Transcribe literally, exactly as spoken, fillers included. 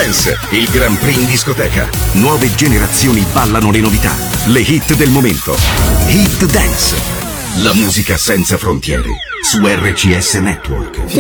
Dance, il Grand Prix in discoteca. Nuove generazioni ballano le novità, le hit del momento. Hit Dance, la musica senza frontiere, su R C S Network.